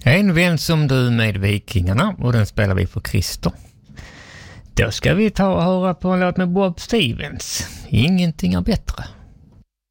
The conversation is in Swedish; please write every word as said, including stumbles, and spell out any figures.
En vän som du med Vikingarna, och den spelar vi för Christer. Då ska vi ta och höra på en låt med Bob Stevens. Ingenting är bättre.